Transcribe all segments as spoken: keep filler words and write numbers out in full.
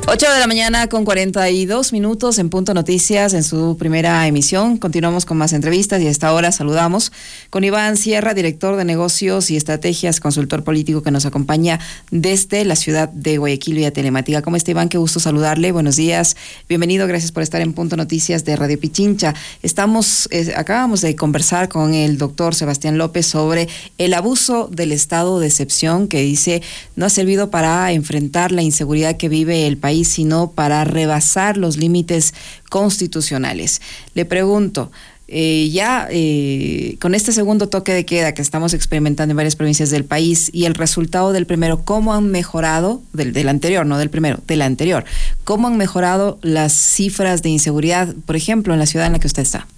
ocho de la mañana con cuarenta y dos minutos en Punto Noticias en su primera emisión. Continuamos con más entrevistas y a esta hora saludamos con Iván Sierra, director de negocios y estrategias, consultor político que nos acompaña desde la ciudad de Guayaquil vía telemática. ¿Cómo está, Iván? Qué gusto saludarle. Buenos días. Bienvenido. Gracias por estar en Punto Noticias de Radio Pichincha. Estamos, eh, acabamos de conversar con el doctor Sebastián López sobre el abuso del estado de excepción que dice no ha servido para enfrentar la inseguridad que vive el país, sino para rebasar los límites constitucionales. Le pregunto, eh, ya eh, con este segundo toque de queda que estamos experimentando en varias provincias del país y el resultado del primero, ¿cómo han mejorado, del, del anterior, no del primero, del anterior, cómo han mejorado las cifras de inseguridad, por ejemplo, en la ciudad en la que usted está?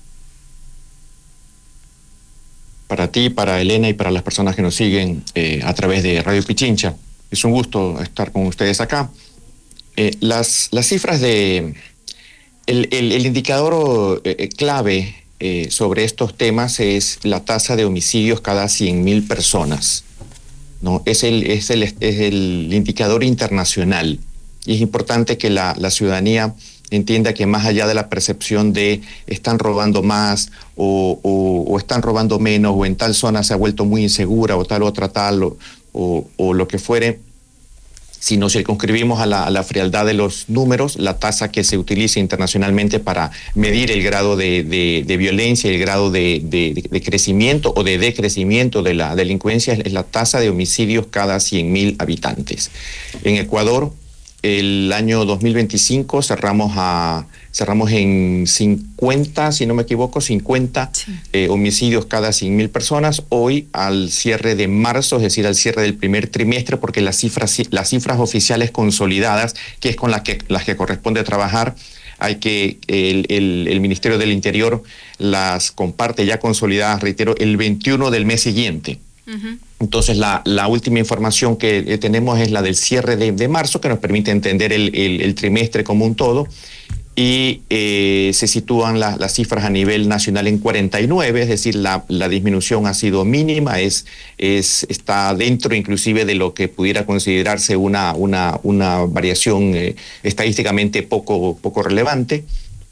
Para ti, para Elena y para las personas que nos siguen eh, a través de Radio Pichincha, es un gusto estar con ustedes acá. Eh, las, las cifras de... El, el, el indicador eh, clave eh, sobre estos temas es la tasa de homicidios cada cien mil personas, ¿no? Es el, es el, es el indicador internacional y es importante que la, la ciudadanía entienda que más allá de la percepción de están robando más o, o, o están robando menos o en tal zona se ha vuelto muy insegura o tal otra tal o, o, o lo que fuere, si nos circunscribimos a la, a la frialdad de los números, la tasa que se utiliza internacionalmente para medir el grado de, de, de violencia, el grado de, de, de crecimiento o de decrecimiento de la delincuencia es la tasa de homicidios cada cien mil habitantes. En Ecuador, el año dos mil veinticinco cerramos a cerramos en cincuenta, si no me equivoco, cincuenta sí. eh, homicidios cada cien mil personas. Hoy, al cierre de marzo, es decir, al cierre del primer trimestre, porque las cifras, las cifras oficiales consolidadas, que es con las que, las que corresponde trabajar, hay que, el, el, el Ministerio del Interior las comparte ya consolidadas, reitero, el veintiuno del mes siguiente. Uh-huh. Entonces, la, la última información que eh, tenemos es la del cierre de, de marzo, que nos permite entender el, el, el trimestre como un todo, y eh, se sitúan la, las cifras a nivel nacional en cuarenta y nueve, es decir, la, la disminución ha sido mínima, es, es, está dentro inclusive de lo que pudiera considerarse una, una, una variación eh, estadísticamente poco, poco relevante.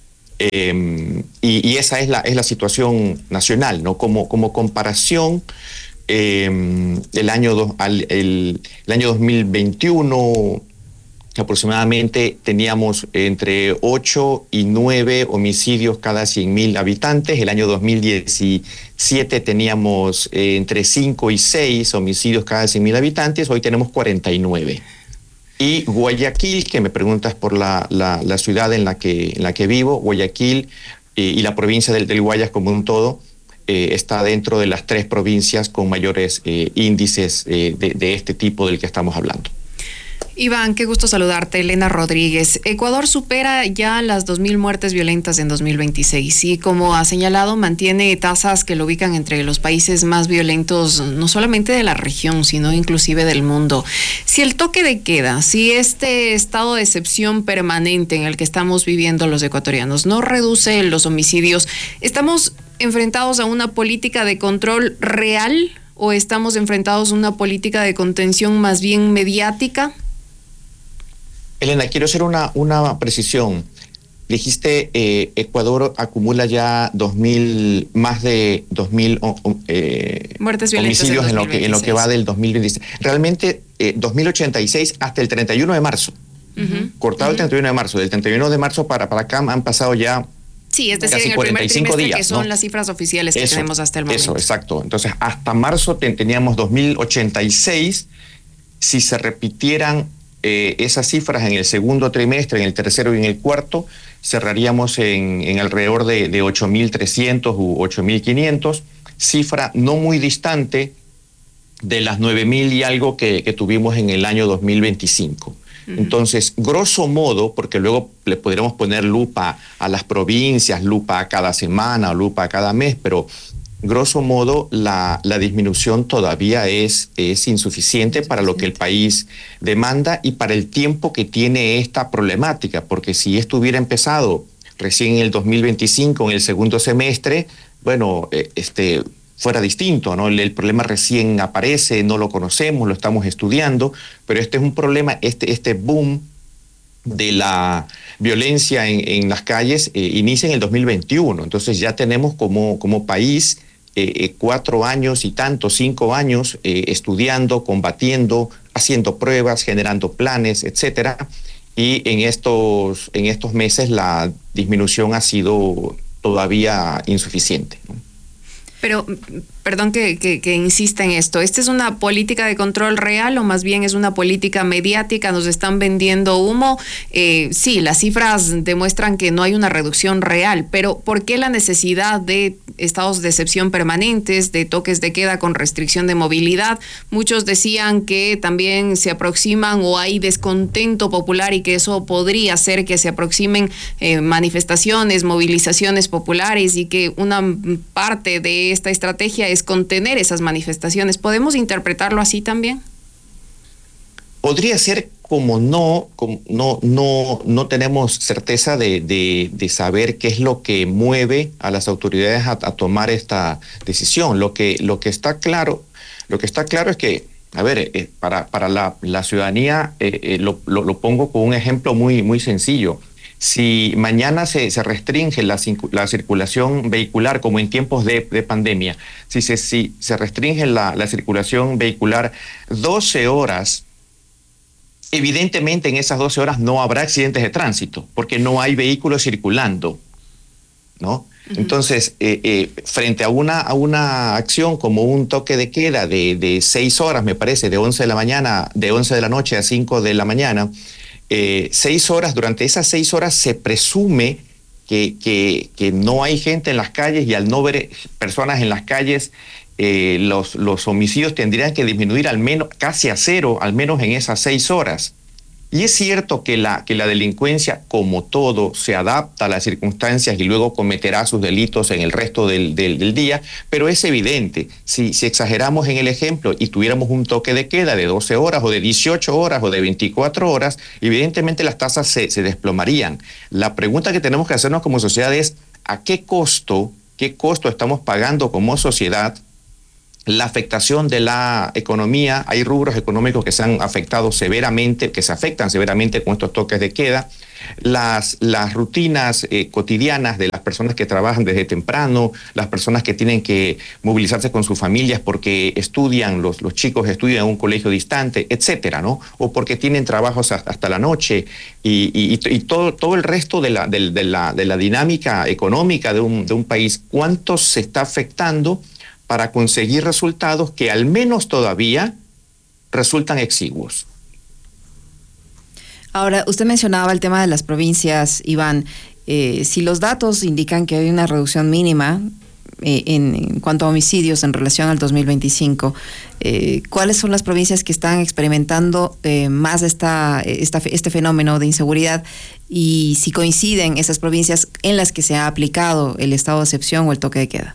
Eh, y, y esa es la, es la situación nacional, ¿no? Como, como comparación, Eh, el, año do, al, el, el año dos mil veintiuno aproximadamente teníamos entre ocho y nueve homicidios cada cien mil habitantes. El año dos mil diecisiete teníamos eh, entre cinco y seis homicidios cada cien mil habitantes. Hoy tenemos cuarenta y nueve. Y Guayaquil, que me preguntas por la, la, la ciudad en la que, en la que vivo, Guayaquil eh, y la provincia del, del Guayas como un todo, Eh, está dentro de las tres provincias con mayores eh, índices eh, de, de este tipo del que estamos hablando. Iván, qué gusto saludarte. Elena Rodríguez. Ecuador supera ya las dos mil muertes violentas en dos mil veintiséis y, como ha señalado, mantiene tasas que lo ubican entre los países más violentos, no solamente de la región, sino inclusive del mundo. Si el toque de queda, si este estado de excepción permanente en el que estamos viviendo los ecuatorianos no reduce los homicidios, ¿estamos enfrentados a una política de control real o estamos enfrentados a una política de contención más bien mediática? Elena, quiero hacer una, una precisión. Dijiste, eh, Ecuador acumula ya dos mil, más de dos mil eh, muertes violentas homicidios en, en, lo que, en lo que va del dos mil veintiséis. Realmente, eh, dos mil ochenta y seis hasta el treinta y uno de marzo. Uh-huh. Cortado uh-huh. el treinta y uno de marzo. Del treinta y uno de marzo para, para acá han pasado ya... Sí, es decir, en el primer trimestre, días, que son, ¿no?, las cifras oficiales que eso, tenemos hasta el momento. Eso, exacto. Entonces, hasta marzo ten, teníamos dos mil ochenta y seis. Si se repitieran eh, esas cifras en el segundo trimestre, en el tercero y en el cuarto, cerraríamos en, en alrededor de, de ocho mil trescientos u ocho mil quinientos, cifra no muy distante de las nueve mil y algo que, que tuvimos en el año dos mil veinticinco. Entonces, grosso modo, porque luego le podríamos poner lupa a las provincias, lupa a cada semana o lupa a cada mes, pero grosso modo la, la disminución todavía es, es insuficiente para lo que el país demanda y para el tiempo que tiene esta problemática, porque si esto hubiera empezado recién en el dos mil veinticinco, en el segundo semestre, bueno, este... fuera distinto, ¿no? El, el problema recién aparece, no lo conocemos, lo estamos estudiando, pero este es un problema, este, este boom de la violencia en, en las calles eh, inicia en el dos mil veintiuno. Entonces ya tenemos como, como país eh, eh, cuatro años y tanto, cinco años eh, estudiando, combatiendo, haciendo pruebas, generando planes, etcétera. Y en estos, en estos meses la disminución ha sido todavía insuficiente, ¿no? Pero, perdón que, que, que insista en esto, ¿esta es una política de control real o más bien es una política mediática? ¿Nos están vendiendo humo? Eh, sí, las cifras demuestran que no hay una reducción real, pero ¿por qué la necesidad de estados de excepción permanentes, de toques de queda con restricción de movilidad? Muchos decían que también se aproximan o hay descontento popular y que eso podría hacer que se aproximen eh, manifestaciones, movilizaciones populares y que una parte de esta estrategia es contener esas manifestaciones. ¿Podemos interpretarlo así también? Podría ser, como no, como no, no, no tenemos certeza de, de, de saber qué es lo que mueve a las autoridades a, a tomar esta decisión. Lo que, lo que está claro, lo que está claro es que, a ver, eh, para, para la, la ciudadanía, eh, eh, lo, lo, lo pongo con un ejemplo muy, muy sencillo. Si mañana se, se restringe la, la circulación vehicular, como en tiempos de, de pandemia, si se, si se restringe la, la circulación vehicular doce horas, evidentemente en esas doce horas no habrá accidentes de tránsito, porque no hay vehículos circulando, ¿no? Uh-huh. Entonces, eh, eh, frente a una, a una acción como un toque de queda de, de seis horas, me parece, de once de la mañana, de once de la noche a cinco de la mañana, Eh, seis horas, durante esas seis horas se presume que, que, que no hay gente en las calles, y al no ver personas en las calles, eh, los, los homicidios tendrían que disminuir al menos casi a cero, al menos en esas seis horas. Y es cierto que la, que la delincuencia, como todo, se adapta a las circunstancias y luego cometerá sus delitos en el resto del, del, del día, pero es evidente, si, si exageramos en el ejemplo y tuviéramos un toque de queda de doce horas o de dieciocho horas o de veinticuatro horas, evidentemente las tasas se, se desplomarían. La pregunta que tenemos que hacernos como sociedad es, ¿a qué costo, qué costo estamos pagando como sociedad la afectación de la economía? Hay rubros económicos que se han afectado severamente, que se afectan severamente con estos toques de queda. Las, las rutinas eh, cotidianas de las personas que trabajan desde temprano, las personas que tienen que movilizarse con sus familias porque estudian, los, los chicos estudian en un colegio distante, etcétera, ¿no? O porque tienen trabajos hasta, hasta la noche y, y, y todo, todo el resto de la, de, de la, de la dinámica económica de un, de un país. ¿Cuánto se está afectando para conseguir resultados que al menos todavía resultan exiguos? Ahora, usted mencionaba el tema de las provincias, Iván. Eh, si los datos indican que hay una reducción mínima eh, en, en cuanto a homicidios en relación al dos mil veinticinco, eh, ¿cuáles son las provincias que están experimentando eh, más esta, esta, este fenómeno de inseguridad? Y si coinciden esas provincias en las que se ha aplicado el estado de excepción o el toque de queda.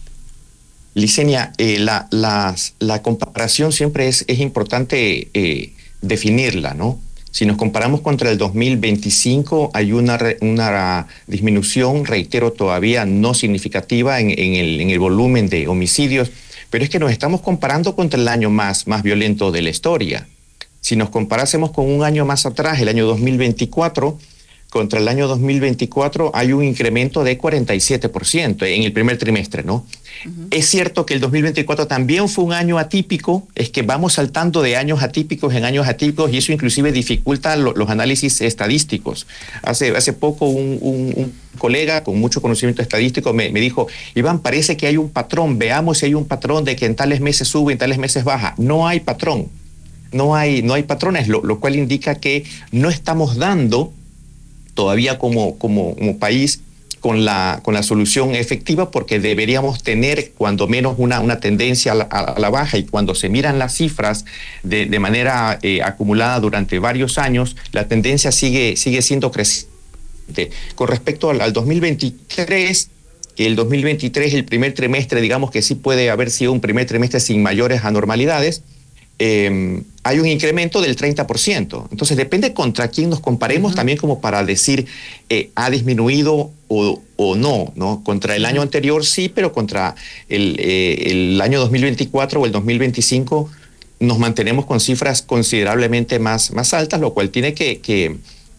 Licenia, eh, la, la, la comparación siempre es, es importante eh, definirla, ¿no? Si nos comparamos contra el dos mil veinticinco, hay una, una disminución, reitero, todavía no significativa en, en, el, en el volumen de homicidios, pero es que nos estamos comparando contra el año más, más violento de la historia. Si nos comparásemos con un año más atrás, el año dos mil veinticuatro, contra el año dos mil veinticuatro hay un incremento de cuarenta y siete por ciento en el primer trimestre, ¿no? Uh-huh. Es cierto que el dos mil veinticuatro también fue un año atípico, es que vamos saltando de años atípicos en años atípicos y eso inclusive dificulta lo, los análisis estadísticos. Hace, hace poco un, un, un colega con mucho conocimiento estadístico me, me dijo, Iván, parece que hay un patrón, veamos si hay un patrón de que en tales meses sube, en tales meses baja. No hay patrón, no hay, no hay patrones, lo, lo cual indica que no estamos dando todavía como, como, como país con la, con la solución efectiva, porque deberíamos tener cuando menos una, una tendencia a la, a la baja, y cuando se miran las cifras de, de manera eh, acumulada durante varios años, la tendencia sigue, sigue siendo creciente. Con respecto al, al dos mil veintitrés, que el dos mil veintitrés, el primer trimestre, digamos que sí puede haber sido un primer trimestre sin mayores anormalidades, Eh, hay un incremento del treinta por ciento. Entonces depende contra quién nos comparemos, uh-huh, también como para decir eh, ha disminuido o, o no, ¿no? Contra el año anterior sí, pero contra el, eh, el año dos mil veinticuatro o el dos mil veinticinco nos mantenemos con cifras considerablemente más, más altas, lo cual tiene que, que,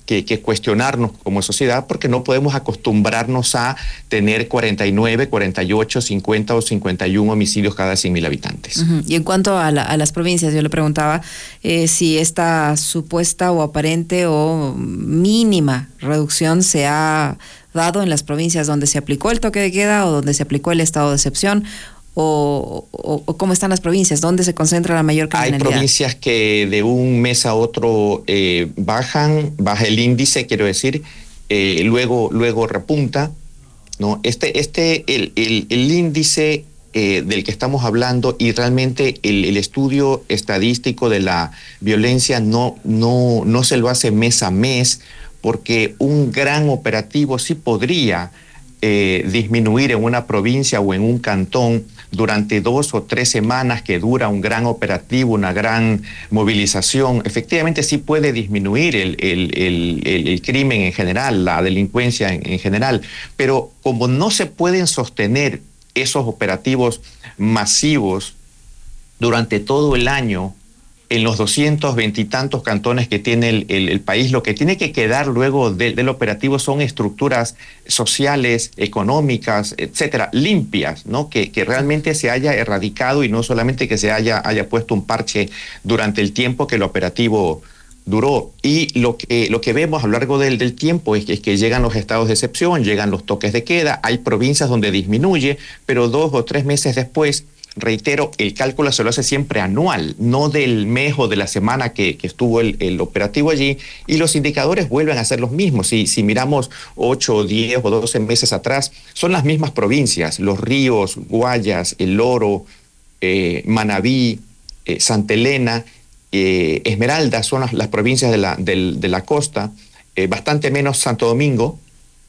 que, que cuestionarnos como sociedad, porque no podemos acostumbrarnos a tener cuarenta y nueve, cuarenta y ocho, cincuenta o cincuenta y uno homicidios cada cien mil habitantes. Uh-huh. Y en cuanto a, la, a las provincias, yo le preguntaba eh, si esta supuesta o aparente o mínima reducción se ha dado en las provincias donde se aplicó el toque de queda o donde se aplicó el estado de excepción, o, o, o cómo están las provincias, dónde se concentra la mayor criminalidad. Hay provincias que de un mes a otro eh, bajan, baja el índice, quiero decir, eh, luego, luego repunta, ¿no? Este, este, el, el, el índice eh, del que estamos hablando y realmente el, el estudio estadístico de la violencia no, no, no se lo hace mes a mes, porque un gran operativo sí podría eh, disminuir en una provincia o en un cantón durante dos o tres semanas que dura un gran operativo, una gran movilización. Efectivamente sí puede disminuir el, el, el, el, el crimen en general, la delincuencia en, en general, pero como no se pueden sostener esos operativos masivos durante todo el año, en los doscientos veintitantos cantones que tiene el, el, el país, lo que tiene que quedar luego de, del operativo son estructuras sociales, económicas, etcétera, limpias, ¿no? Que, que realmente se haya erradicado y no solamente que se haya, haya puesto un parche durante el tiempo que el operativo duró. Y lo que, lo que vemos a lo largo del, del tiempo es que, es que llegan los estados de excepción, llegan los toques de queda, hay provincias donde disminuye, pero dos o tres meses después, reitero, el cálculo se lo hace siempre anual, no del mes o de la semana que, que estuvo el, el operativo allí, y los indicadores vuelven a ser los mismos. Si, si miramos ocho, diez o doce meses atrás, son las mismas provincias, Los Ríos, Guayas, El Oro, eh, Manabí, eh, Santa Elena, eh, Esmeralda, son las, las provincias de la, del, de la costa, eh, bastante menos Santo Domingo.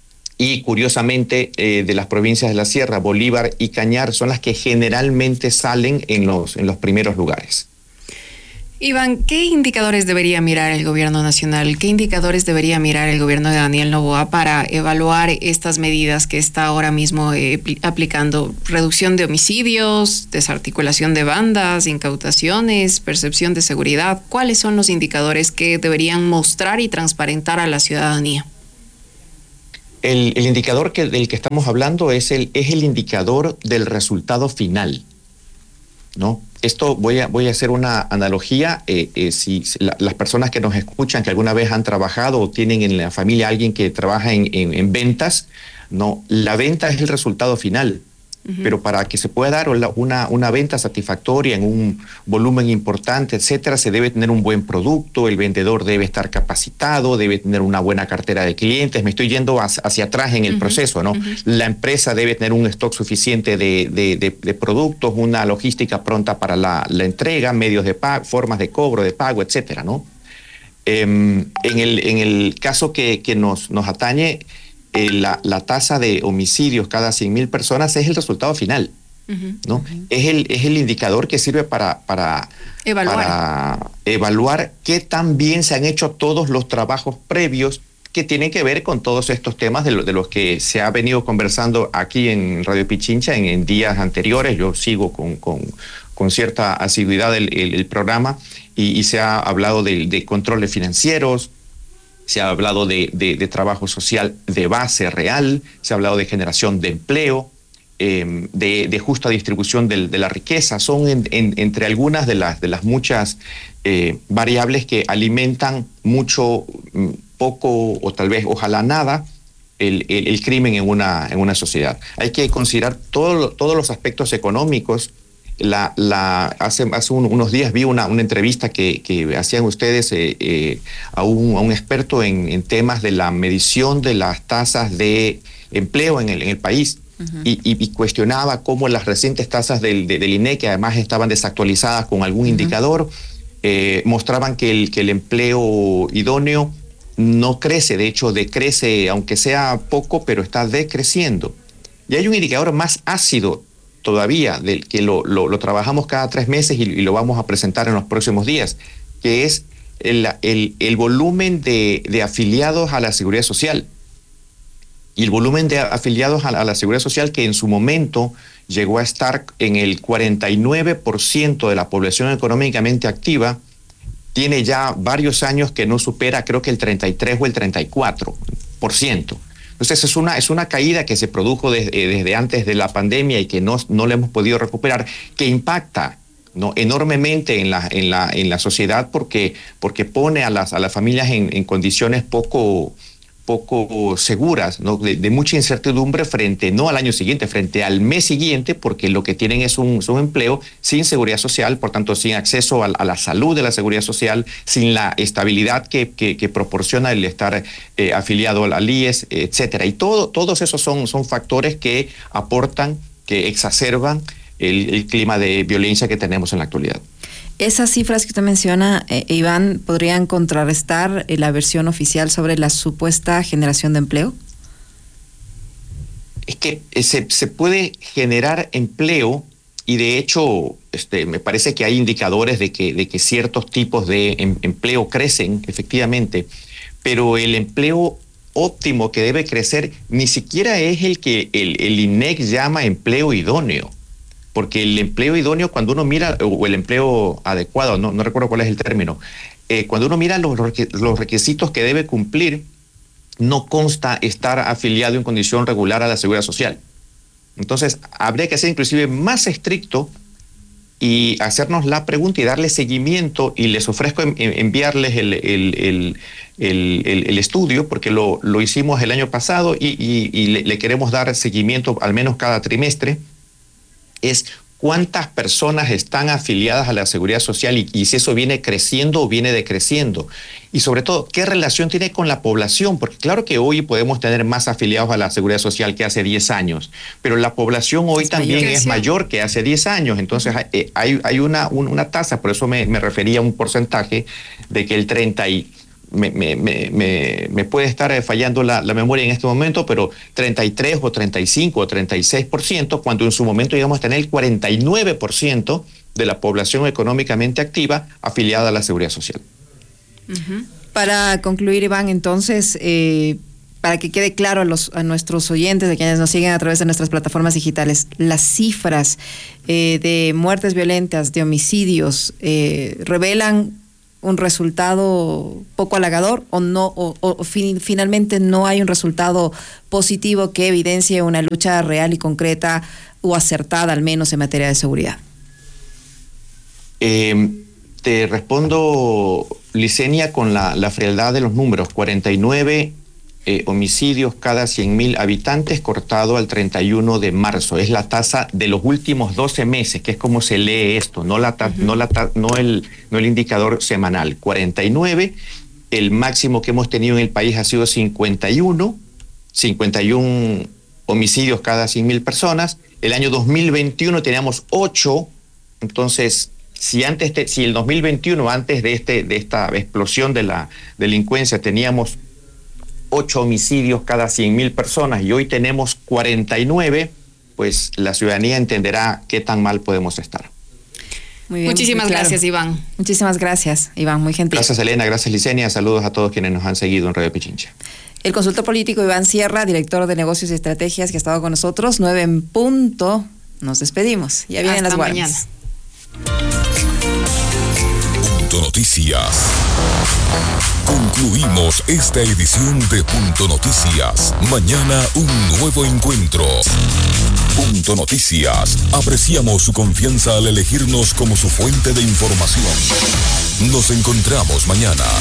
Y curiosamente, eh, de las provincias de la Sierra, Bolívar y Cañar son las que generalmente salen en los, en los primeros lugares. Iván, ¿qué indicadores debería mirar el gobierno nacional? ¿Qué indicadores debería mirar el gobierno de Daniel Noboa para evaluar estas medidas que está ahora mismo eh, aplicando? Reducción de homicidios, desarticulación de bandas, incautaciones, percepción de seguridad. ¿Cuáles son los indicadores que deberían mostrar y transparentar a la ciudadanía? El, el indicador que, del que estamos hablando es el, es el indicador del resultado final, ¿no? Esto voy a, voy a hacer una analogía. Eh, eh, si, si la, las personas que nos escuchan, que alguna vez han trabajado o tienen en la familia alguien que trabaja en, en, en ventas, ¿no? La venta es el resultado final. Uh-huh. Pero para que se pueda dar una, una venta satisfactoria en un volumen importante, etcétera, se debe tener un buen producto, el vendedor debe estar capacitado, debe tener una buena cartera de clientes. Me estoy yendo hacia, hacia atrás en el uh-huh. proceso, ¿no? Uh-huh. La empresa debe tener un stock suficiente de, de, de, de productos, una logística pronta para la, la entrega, medios de pago, formas de cobro, de pago, etcétera, ¿no? Eh, en, el, en el caso que, que nos, nos atañe, Eh, la, la tasa de homicidios cada cien mil personas es el resultado final, uh-huh, ¿no? Uh-huh. Es el, es el indicador que sirve para, para, evaluar. para evaluar qué tan bien se han hecho todos los trabajos previos que tienen que ver con todos estos temas de, lo, de los que se ha venido conversando aquí en Radio Pichincha en, en días anteriores. Yo sigo con, con, con cierta asiduidad el, el, el programa y, y se ha hablado de, de controles financieros, se ha hablado de, de, de trabajo social de base real, se ha hablado de generación de empleo, eh, de, de justa distribución de, de la riqueza. Son en, en, entre algunas de las, de las muchas eh, variables que alimentan mucho, poco o tal vez ojalá nada el, el, el crimen en una, en una sociedad. Hay que considerar todo, todos los aspectos económicos. La, la, hace hace un, unos días vi una, una entrevista que, que hacían ustedes eh, eh, a, un, a un experto en, en temas de la medición de las tasas de empleo en el, en el país. Uh-huh. y, y, y cuestionaba cómo las recientes tasas del, de, del I N E, que además estaban desactualizadas con algún uh-huh. indicador, eh, mostraban que el, que el empleo idóneo no crece, de hecho decrece, aunque sea poco, pero está decreciendo. Y hay un indicador más ácido todavía, del que lo, lo, lo trabajamos cada tres meses y, y lo vamos a presentar en los próximos días, que es el, el, el volumen de, de afiliados a la Seguridad Social. Y el volumen de afiliados a la, a la Seguridad Social, que en su momento llegó a estar en el cuarenta y nueve por ciento de la población económicamente activa, tiene ya varios años que no supera, creo que el treinta y tres o el treinta y cuatro por ciento. Entonces es una, es una caída que se produjo desde, desde antes de la pandemia y que no, no la hemos podido recuperar, que impacta, ¿no?, enormemente en la, en la, en la sociedad porque, porque pone a las, a las familias en, en condiciones poco, poco seguras, ¿no?, de, de mucha incertidumbre frente, no al año siguiente, frente al mes siguiente, porque lo que tienen es un, es un empleo sin seguridad social, por tanto sin acceso a, a la salud de la seguridad social, sin la estabilidad que, que, que proporciona el estar eh, afiliado al I E S, etcétera. Y todo, todos esos son, son factores que aportan, que exacerban el, el clima de violencia que tenemos en la actualidad. Esas cifras que usted menciona, eh, Iván, ¿podrían contrarrestar eh, la versión oficial sobre la supuesta generación de empleo? Es que se, se puede generar empleo y de hecho este, me parece que hay indicadores de que, de que ciertos tipos de em, empleo crecen efectivamente, pero el empleo óptimo que debe crecer ni siquiera es el que el, el I N E C llama empleo idóneo. Porque el empleo idóneo, cuando uno mira, o el empleo adecuado, no, no recuerdo cuál es el término, eh, cuando uno mira los, los requisitos que debe cumplir, no consta estar afiliado en condición regular a la Seguridad Social. Entonces, habría que ser inclusive más estricto y hacernos la pregunta y darle seguimiento, y les ofrezco en, en, enviarles el, el, el, el, el, el estudio, porque lo, lo hicimos el año pasado y, y, y le, le queremos dar seguimiento al menos cada trimestre. Es cuántas personas están afiliadas a la Seguridad Social y, y si eso viene creciendo o viene decreciendo. Y sobre todo, ¿qué relación tiene con la población? Porque claro que hoy podemos tener más afiliados a la Seguridad Social que hace diez años, pero la población hoy es también mayor, es mayor que hace diez años. Entonces hay, hay, hay una, una tasa, por eso me, me refería a un porcentaje de que el treinta y Me, me, me, me puede estar fallando la, la memoria en este momento, pero treinta y tres o treinta y cinco o treinta y seis por ciento, cuando en su momento íbamos a tener el cuarenta y nueve por ciento de la población económicamente activa afiliada a la Seguridad Social. Uh-huh. Para concluir, Iván, entonces, eh, para que quede claro a, los, a nuestros oyentes, a quienes nos siguen a través de nuestras plataformas digitales, las cifras eh, de muertes violentas, de homicidios, eh, revelan un resultado poco halagador o no o, o fin, finalmente no hay un resultado positivo que evidencie una lucha real y concreta o acertada al menos en materia de seguridad. Eh, te respondo, Licenia, con la, la frialdad de los números. cuarenta y nueve eh, homicidios cada cien mil habitantes cortado al treinta y uno de marzo. Es la tasa de los últimos doce meses, que es como se lee esto, no, la ta, uh-huh. no, la ta, no, el, no el indicador semanal. cuarenta y nueve, el máximo que hemos tenido en el país ha sido cincuenta y uno, cincuenta y uno homicidios cada cien mil personas. El año dos mil veintiuno teníamos ocho, entonces si antes de, si el dos mil veintiuno, antes de, este, de esta explosión de la delincuencia, teníamos ocho homicidios cada cien mil personas y hoy tenemos cuarenta y nueve, pues la ciudadanía entenderá qué tan mal podemos estar. Muy bien, Muchísimas muy claro. gracias, Iván. Muchísimas gracias, Iván, muy gentil. Gracias, Elena, gracias, Licenia, saludos a todos quienes nos han seguido en Radio Pichincha. El consultor político Iván Sierra, director de negocios y estrategias, que ha estado con nosotros, nueve en punto, nos despedimos, ya vienen Hasta las guardias. Punto Noticias. Concluimos esta edición de Punto Noticias. Mañana un nuevo encuentro. Punto Noticias. Apreciamos su confianza al elegirnos como su fuente de información. Nos encontramos mañana.